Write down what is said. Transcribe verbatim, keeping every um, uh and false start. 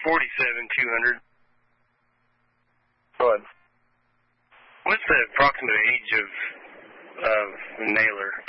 forty-seven two hundred. Go ahead. What's the approximate age of of the nailer?